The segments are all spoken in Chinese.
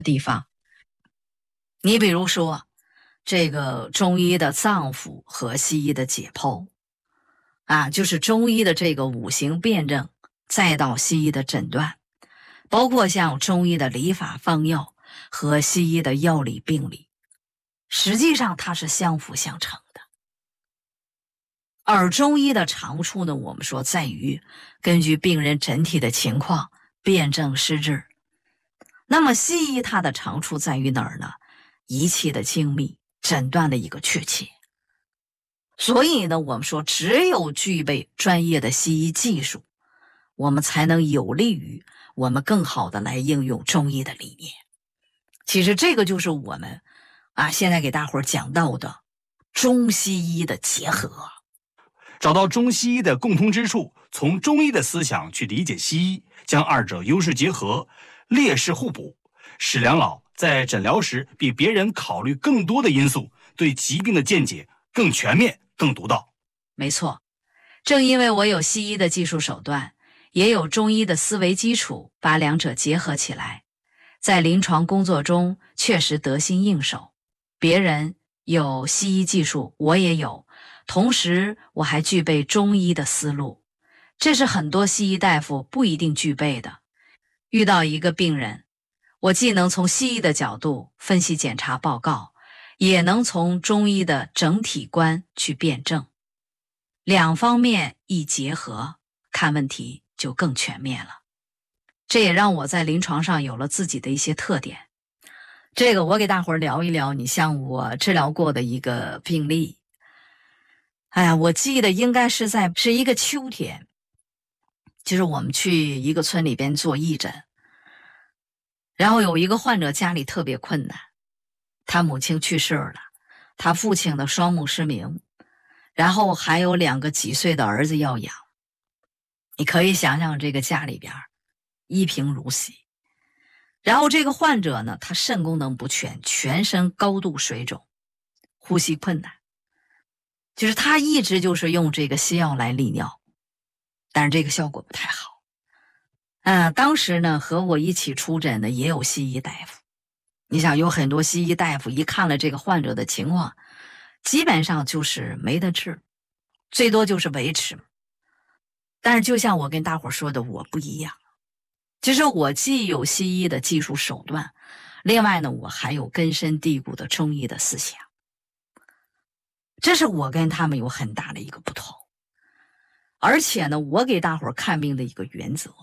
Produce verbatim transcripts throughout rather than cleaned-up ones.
地方。你比如说这个中医的脏腑和西医的解剖啊，就是中医的这个五行辩证，再到西医的诊断，包括像中医的理法方药和西医的药理病理，实际上它是相辅相成的。而中医的长处呢，我们说在于根据病人整体的情况辨证施治。那么西医它的长处在于哪儿呢？仪器的精密，诊断的一个确切。所以呢，我们说只有具备专业的西医技术，我们才能有利于我们更好的来应用中医的理念。其实这个就是我们啊现在给大伙儿讲到的中西医的结合， 找到中西医的共通之处，从中医的思想去理解西医，将二者优势结合，劣势互补，使梁老在诊疗时比别人考虑更多的因素，对疾病的见解更全面、更独到。 没错，正因为我有西医的技术手段，也有中医的思维基础，把两者结合起来，在临床工作中确实得心应手。别人有西医技术，我也有，同时我还具备中医的思路，这是很多西医大夫不一定具备的。遇到一个病人，我既能从西医的角度分析检查报告，也能从中医的整体观去辩证，两方面一结合，看问题就更全面了。这也让我在临床上有了自己的一些特点。这个我给大伙儿聊一聊，你像我治疗过的一个病例。哎呀，我记得应该是在是一个秋天，就是我们去一个村里边做义诊，然后有一个患者家里特别困难，他母亲去世了，他父亲的双目失明，然后还有两个几岁的儿子要养。你可以想想这个家里边一贫如洗。然后这个患者呢，他肾功能不全，全身高度水肿，呼吸困难，就是他一直就是用这个西药来利尿，但是这个效果不太好。呃，当时呢和我一起出诊的也有西医大夫，你想有很多西医大夫一看了这个患者的情况，基本上就是没得治，最多就是维持。但是就像我跟大伙说的，我不一样。其实我既有西医的技术手段，另外呢，我还有根深蒂固的中医的思想。这是我跟他们有很大的一个不同。而且呢，我给大伙看病的一个原则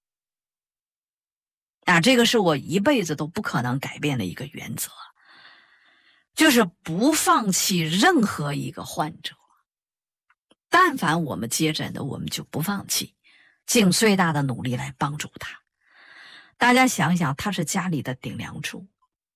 啊，这个是我一辈子都不可能改变的一个原则，就是不放弃任何一个患者。但凡我们接诊的，我们就不放弃，尽最大的努力来帮助他。大家想想，他是家里的顶梁柱，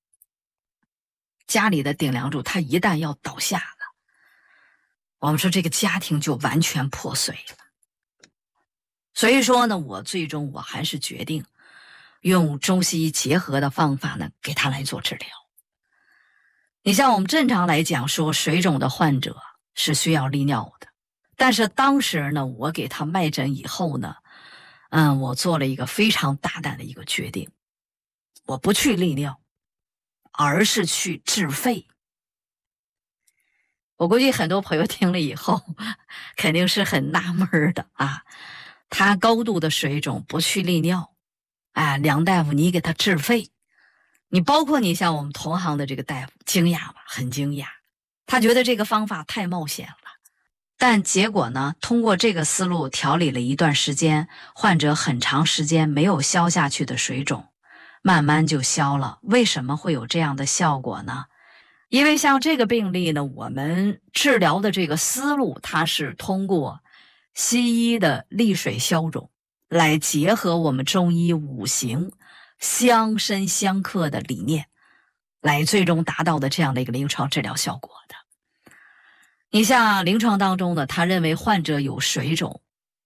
家里的顶梁柱，他一旦要倒下了，我们说这个家庭就完全破碎了。所以说呢，我最终我还是决定用中西医结合的方法呢，给他来做治疗。你像我们正常来讲说，水肿的患者是需要利尿的，但是当时呢，我给他脉诊以后呢，嗯，我做了一个非常大胆的一个决定，我不去利尿，而是去治肺。我估计很多朋友听了以后肯定是很纳闷的啊，他高度的水肿不去利尿，哎，梁大夫你给他治肺，你包括你像我们同行的这个大夫惊讶吧，很惊讶，他觉得这个方法太冒险了。但结果呢，通过这个思路调理了一段时间，患者很长时间没有消下去的水肿，慢慢就消了。为什么会有这样的效果呢？因为像这个病例呢，我们治疗的这个思路，它是通过西医的利水消肿，来结合我们中医五行相生相克的理念，来最终达到的这样的一个临床治疗效果的。你像临床当中呢，他认为患者有水肿，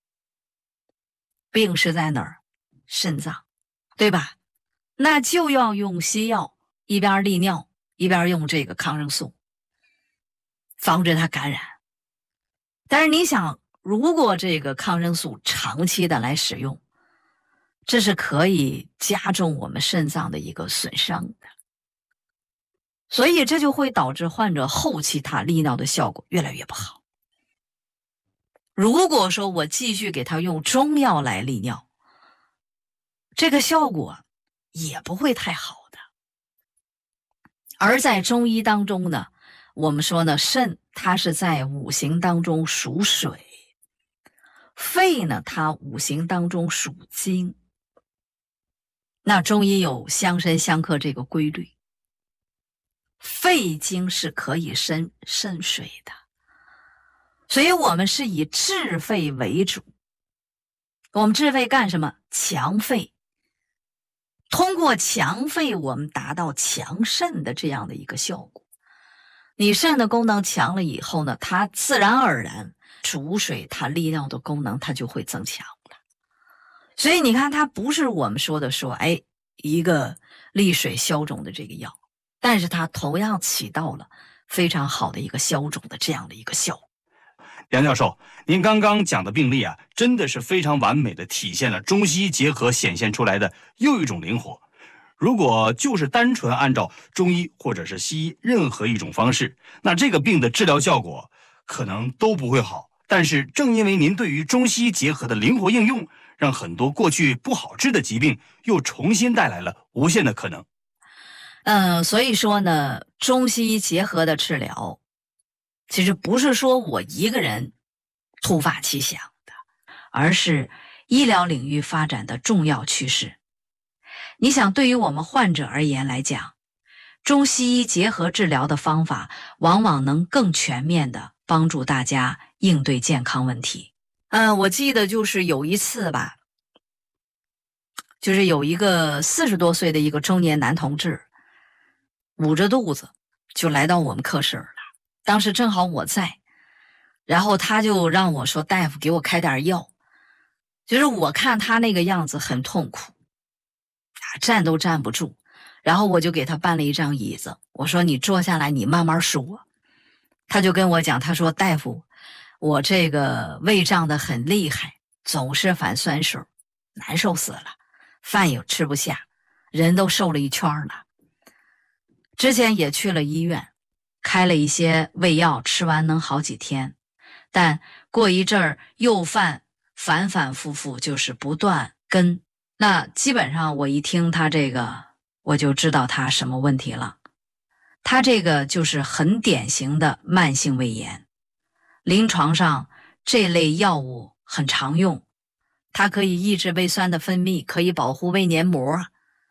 病是在哪儿？肾脏，对吧？那就要用西药，一边利尿，一边用这个抗生素，防止它感染。但是你想，如果这个抗生素长期的来使用， 这是可以加重我们肾脏的一个损伤的。所以这就会导致患者后期他利尿的效果越来越不好。如果说我继续给他用中药来利尿，这个效果也不会太好的。而在中医当中呢，我们说呢，肾它是在五行当中属水，肺呢它五行当中属金。那中医有相生相克这个规律，肺经是可以生肾水的，所以我们是以治肺为主。我们治肺干什么？强肺。通过强肺，我们达到强肾的这样的一个效果。你肾的功能强了以后呢，它自然而然主水它利尿的功能它就会增强了。所以你看，它不是我们说的说，哎，一个利水消肿的这个药，但是它同样起到了非常好的一个消肿的这样的一个效果。 梁教授，您刚刚讲的病例啊，真的是非常完美的体现了中西医结合显现出来的又一种灵活。如果就是单纯按照中医或者是西医任何一种方式，那这个病的治疗效果可能都不会好。但是正因为您对于中西医结合的灵活应用，让很多过去不好治的疾病又重新带来了无限的可能。 嗯、呃，所以说呢，中西医结合的治疗其实不是说我一个人突发奇想的，而是医疗领域发展的重要趋势。你想，对于我们患者而言来讲，中西医结合治疗的方法往往能更全面地帮助大家应对健康问题。嗯、呃，我记得就是有一次吧，就是有一个四十多岁的一个中年男同志，捂着肚子就来到我们科室了。当时正好我在，然后他就让我说，大夫给我开点药。就是我看他那个样子很痛苦啊，站都站不住，然后我就给他搬了一张椅子，我说你坐下来，你慢慢说。他就跟我讲，他说大夫，我这个胃胀得很厉害，总是反酸水，难受死了，饭也吃不下，人都瘦了一圈了。之前也去了医院，开了一些胃药，吃完能好几天，但过一阵儿又犯，反反复复，就是不断跟。那基本上我一听他这个，我就知道他什么问题了。他这个就是很典型的慢性胃炎，临床上这类药物很常用，它可以抑制胃酸的分泌，可以保护胃黏膜。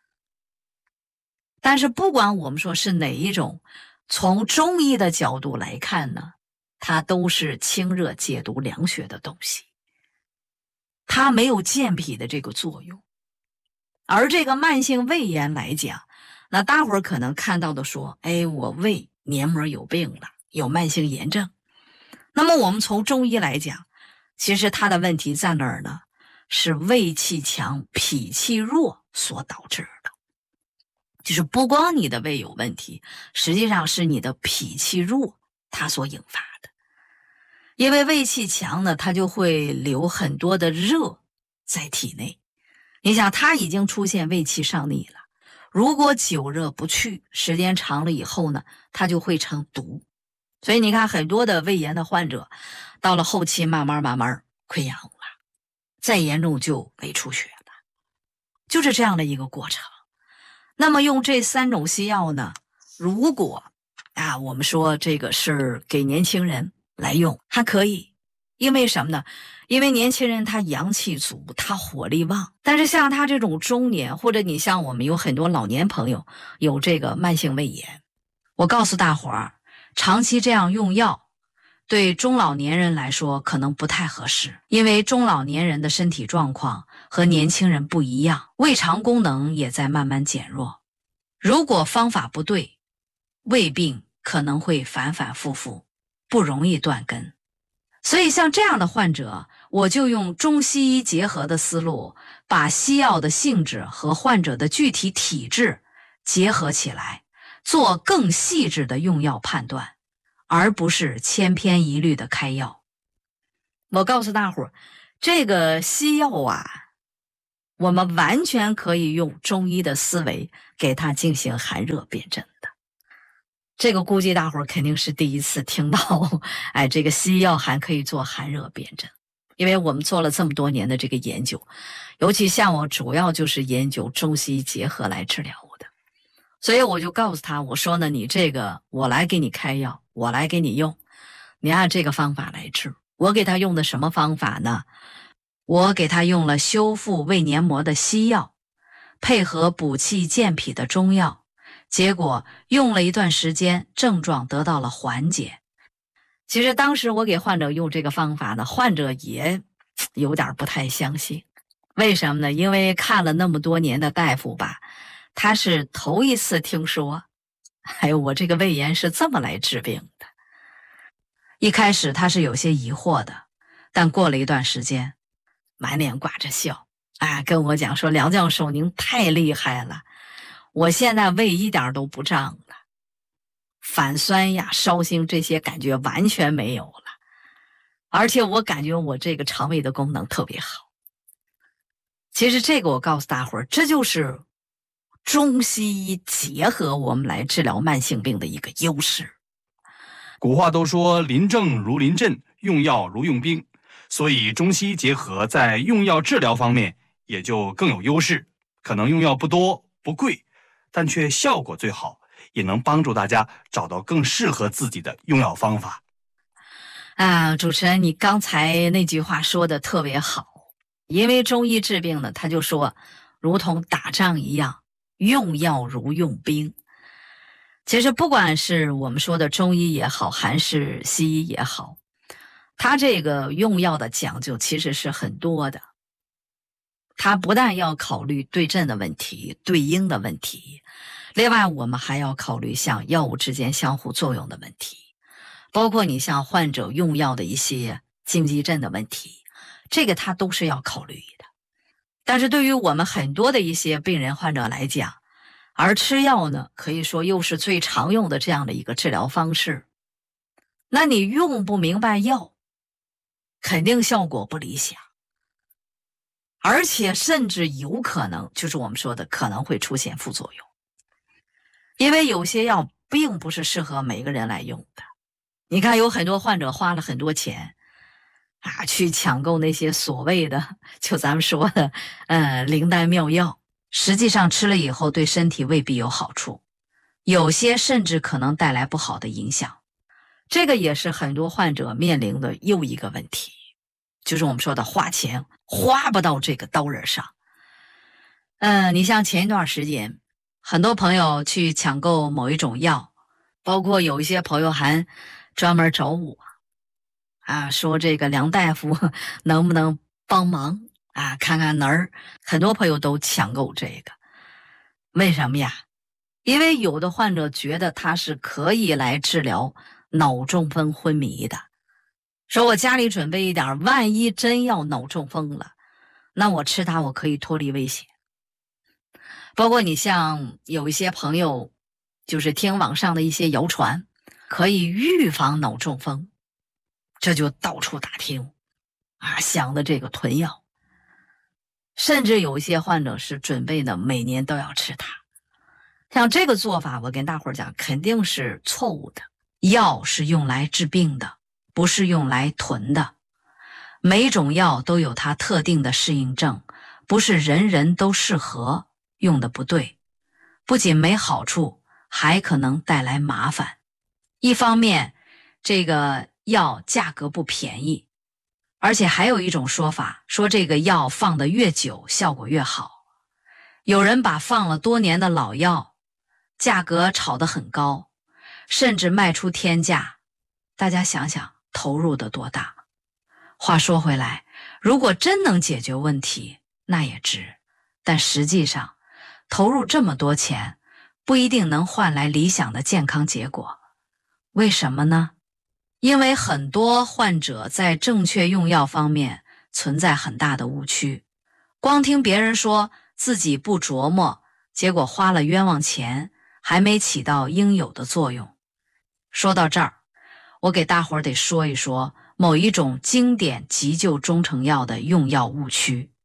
但是不管我们说是哪一种，从中医的角度来看呢，它都是清热解毒凉血的东西，它没有健脾的这个作用。而这个慢性胃炎来讲，那大伙儿可能看到的说，哎，我胃黏膜有病了，有慢性炎症。那么我们从中医来讲，其实它的问题在哪儿呢？是胃气强脾气弱所导致的。就是不光你的胃有问题，实际上是你的脾气弱它所引发的。因为胃气强呢，它就会留很多的热在体内。你想，它已经出现胃气上逆了，如果久热不去，时间长了以后呢，它就会成毒。所以你看，很多的胃炎的患者到了后期慢慢慢慢溃疡了，再严重就胃出血了，就是这样的一个过程。那么用这三种西药呢，如果啊我们说这个是给年轻人来用，还可以。因为什么呢？因为年轻人他阳气足，他火力旺。但是像他这种中年，或者你像我们有很多老年朋友有这个慢性胃炎，我告诉大伙儿，长期这样用药对中老年人来说可能不太合适，因为中老年人的身体状况和年轻人不一样，胃肠功能也在慢慢减弱。如果方法不对，胃病可能会反反复复，不容易断根。所以像这样的患者，我就用中西医结合的思路，把西药的性质和患者的具体体质结合起来，做更细致的用药判断，而不是千篇一律的开药。我告诉大伙儿，这个西药啊， 我们完全可以用中医的思维给它进行寒热辨证的。这个估计大伙儿肯定是第一次听到，哎，这个西药还可以做寒热辨证。因为我们做了这么多年的这个研究，尤其像我主要就是研究中西医结合来治疗的，所以我就告诉他，我说呢，你这个我来给你开药，我来给你用，你按这个方法来治。我给他用的什么方法呢？我给他用了修复胃黏膜的西药，配合补气健脾的中药，结果用了一段时间，症状得到了缓解。其实当时我给患者用这个方法呢，患者也有点不太相信。为什么呢？因为看了那么多年的大夫吧，他是头一次听说，还有我这个胃炎是这么来治病的。一开始他是有些疑惑的，但过了一段时间，满脸挂着笑，啊，跟我讲说，梁教授您太厉害了，我现在胃一点都不胀了，反酸呀、烧心这些感觉完全没有了，而且我感觉我这个肠胃的功能特别好。其实这个我告诉大伙儿，这就是中西医结合我们来治疗慢性病的一个优势。 古话都说临症如临阵，用药如用兵，所以中西医结合在用药治疗方面也就更有优势。可能用药不多不贵，但却效果最好，也能帮助大家找到更适合自己的用药方法。 啊，主持人，你刚才那句话说的特别好，因为中医治病呢，他就说如同打仗一样，用药如用兵。其实不管是我们说的中医也好，还是西医也好，它这个用药的讲究其实是很多的。它不但要考虑对症的问题、对应的问题，另外我们还要考虑像药物之间相互作用的问题，包括你像患者用药的一些禁忌症的问题，这个它都是要考虑的。但是对于我们很多的一些病人患者来讲，而吃药呢，可以说又是最常用的这样的一个治疗方式，那你用不明白药，肯定效果不理想，而且甚至有可能就是我们说的可能会出现副作用。因为有些药并不是适合每个人来用的。你看有很多患者花了很多钱啊，去抢购那些所谓的就咱们说的呃灵丹妙药，实际上吃了以后对身体未必有好处，有些甚至可能带来不好的影响。这个也是很多患者面临的又一个问题，就是我们说的花钱花不到这个刀刃上。嗯、呃，你像前一段时间很多朋友去抢购某一种药，包括有一些朋友还专门找我啊，说这个梁大夫能不能帮忙啊，看看哪儿。很多朋友都抢购这个，为什么呀？因为有的患者觉得它是可以来治疗脑中风昏迷的，说我家里准备一点，万一真要脑中风了，那我吃它我可以脱离危险。包括你像有一些朋友就是听网上的一些谣传，可以预防脑中风，这就到处打听啊，想的这个囤药，甚至有一些患者是准备的每年都要吃它。像这个做法，我跟大伙儿讲肯定是错误的。药是用来治病的，不是用来囤的。每种药都有它特定的适应症，不是人人都适合，用的不对，不仅没好处，还可能带来麻烦。一方面，这个药价格不便宜，而且还有一种说法，说这个药放得越久，效果越好。有人把放了多年的老药，价格炒得很高，甚至卖出天价。大家想想，投入的多大？话说回来，如果真能解决问题，那也值。但实际上，投入这么多钱，不一定能换来理想的健康结果。为什么呢？因为很多患者在正确用药方面存在很大的误区，光听别人说自己不琢磨，结果花了冤枉钱，还没起到应有的作用。说到这儿，我给大伙儿得说一说某一种经典急救中成药的用药误区。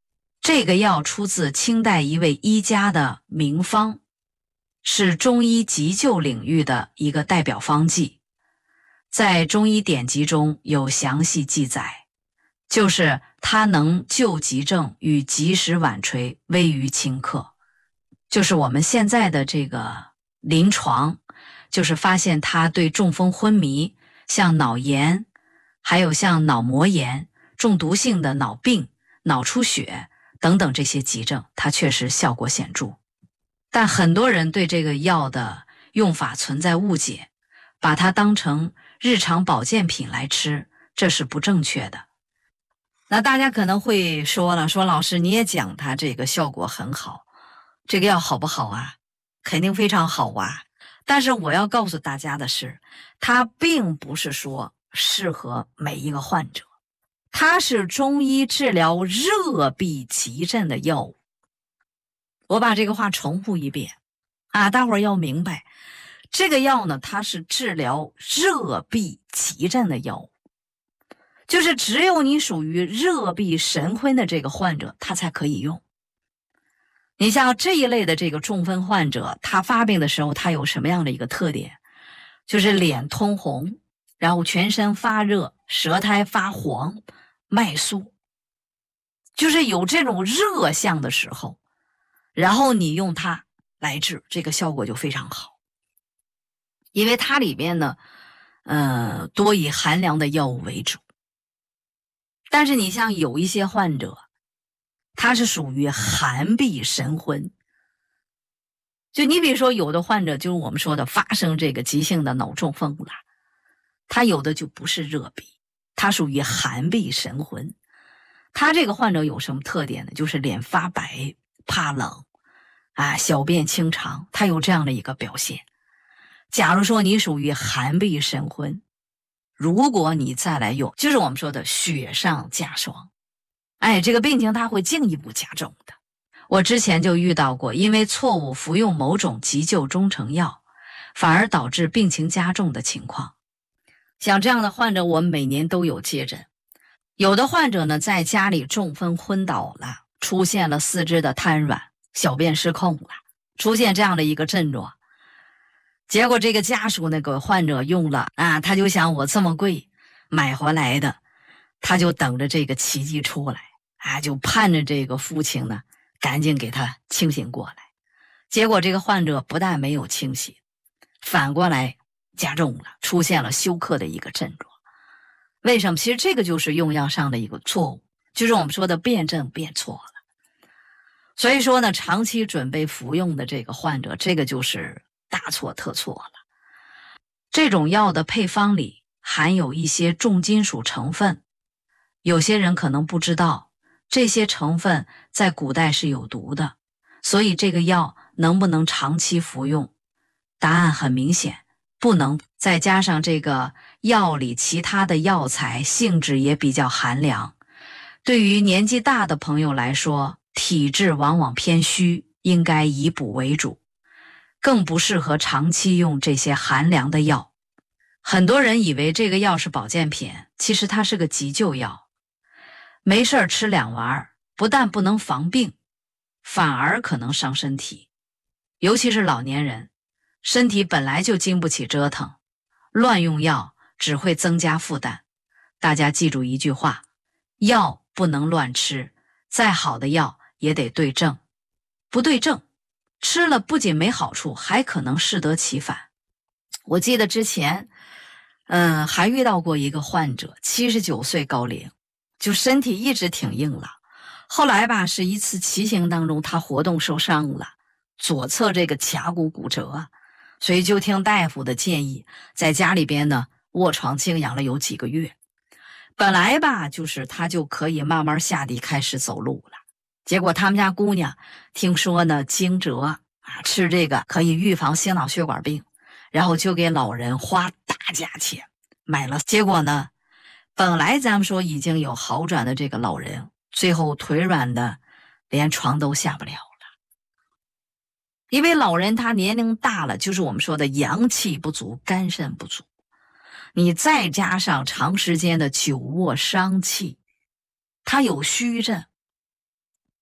这个药出自清代一位医家的名方，是中医急救领域的一个代表方剂，在中医典籍中有详细记载，就是它能救急症与及时晚垂，危于顷刻。就是我们现在的这个临床，就是发现它对中风昏迷，像脑炎，还有像脑膜炎、中毒性的脑病、脑出血等等这些急症，它确实效果显著。但很多人对这个药的用法存在误解，把它当成日常保健品来吃，这是不正确的。那大家可能会说了，说老师你也讲它这个效果很好，这个药好不好啊？肯定非常好啊。但是我要告诉大家的是，它并不是说适合每一个患者，它是中医治疗热痹急症的药物。我把这个话重复一遍啊，大伙儿要明白，这个药呢，它是治疗热痹急症的药物，就是只有你属于热痹神昏的这个患者，他才可以用。你像这一类的这个中风患者，他发病的时候，他有什么样的一个特点？就是脸通红，然后全身发热，舌苔发黄，脉缩，就是有这种热象的时候，然后你用它来治，这个效果就非常好。因为它里边呢，呃，多以寒凉的药物为主。但是你像有一些患者，他是属于寒痹神昏，就你比如说有的患者就是我们说的发生这个急性的脑中风了，他有的就不是热痹，他属于寒痹神昏。他这个患者有什么特点呢？就是脸发白，怕冷啊，小便清长，他有这样的一个表现。假如说你属于寒痹神昏，如果你再来用，就是我们说的雪上加霜，哎，这个病情它会进一步加重的。我之前就遇到过，因为错误服用某种急救中成药，反而导致病情加重的情况。像这样的患者，我们每年都有接诊。有的患者呢，在家里中风昏倒了，出现了四肢的瘫软，小便失控了，出现这样的一个症状。结果这个家属那个患者用了啊，他就想我这么贵买回来的，他就等着这个奇迹出来啊，就盼着这个父亲呢赶紧给他清醒过来。结果这个患者不但没有清醒，反过来加重了，出现了休克的一个症状。为什么？其实这个就是用药上的一个错误，就是我们说的辨证辨错了。所以说呢，长期准备服用的这个患者，这个就是大错特错了。这种药的配方里含有一些重金属成分，有些人可能不知道，这些成分在古代是有毒的，所以这个药能不能长期服用？答案很明显，不能。再加上这个药里其他的药材性质也比较寒凉，对于年纪大的朋友来说，体质往往偏虚，应该以补为主，更不适合长期用这些寒凉的药。很多人以为这个药是保健品，其实它是个急救药，没事儿吃两丸，不但不能防病，反而可能伤身体。尤其是老年人，身体本来就经不起折腾，乱用药只会增加负担。大家记住一句话，药不能乱吃，再好的药也得对症，不对症，吃了不仅没好处，还可能适得其反。我记得之前嗯、呃，还遇到过一个患者，七十九岁高龄，就身体一直挺硬朗。后来吧，是一次骑行当中，他活动受伤了，左侧这个髂骨骨折，所以就听大夫的建议，在家里边呢卧床静养了有几个月。本来吧，就是他就可以慢慢下地开始走路了。结果他们家姑娘听说呢惊蛰啊，吃这个可以预防心脑血管病，然后就给老人花大价钱买了。结果呢，本来咱们说已经有好转的这个老人，最后腿软的连床都下不了了。因为老人他年龄大了，就是我们说的阳气不足，肝肾不足，你再加上长时间的久卧伤气，他有虚症，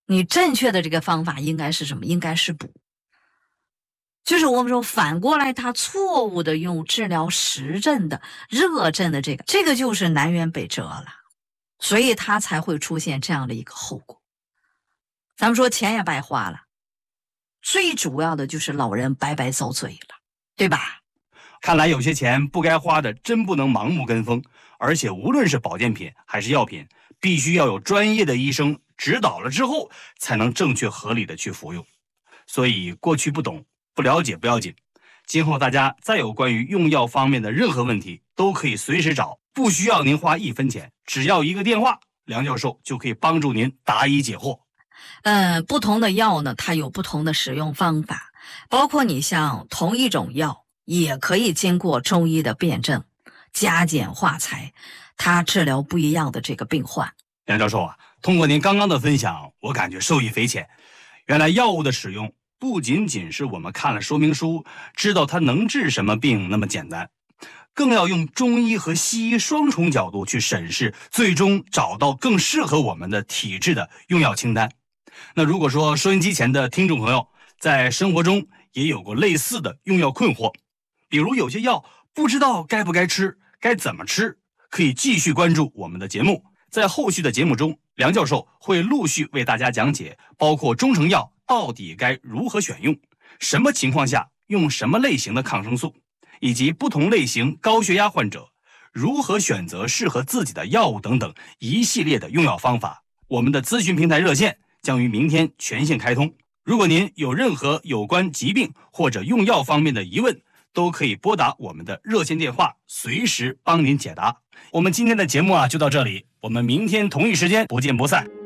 你正确的这个方法应该是什么？应该是补。就是我们说反过来，他错误的用治疗实症的热症的这个，这个就是南辕北辙了，所以他才会出现这样的一个后果。咱们说钱也白花了，最主要的就是老人白白遭罪了，对吧？ 看来有些钱不该花的真不能盲目跟风，而且无论是保健品还是药品，必须要有专业的医生指导了之后，才能正确合理的去服用。所以过去不懂不了解不要紧，今后大家再有关于用药方面的任何问题，都可以随时找，不需要您花一分钱，只要一个电话，梁教授就可以帮助您答疑解惑。 呃，不同的药呢，它有不同的使用方法，包括你像同一种药，也可以经过中医的辩证，加减化裁，它治疗不一样的这个病患。 梁教授啊，通过您刚刚的分享，我感觉受益匪浅。原来药物的使用不仅仅是我们看了说明书知道它能治什么病那么简单，更要用中医和西医双重角度去审视，最终找到更适合我们的体质的用药清单。那如果说收音机前的听众朋友在生活中也有过类似的用药困惑，比如有些药不知道该不该吃，该怎么吃，可以继续关注我们的节目。在后续的节目中，梁教授会陆续为大家讲解，包括中成药到底该如何选用，什么情况下用什么类型的抗生素，以及不同类型高血压患者如何选择适合自己的药物等等一系列的用药方法。我们的咨询平台热线将于明天全线开通，如果您有任何有关疾病或者用药方面的疑问，都可以拨打我们的热线电话，随时帮您解答。我们今天的节目啊就到这里，我们明天同一时间不见不散。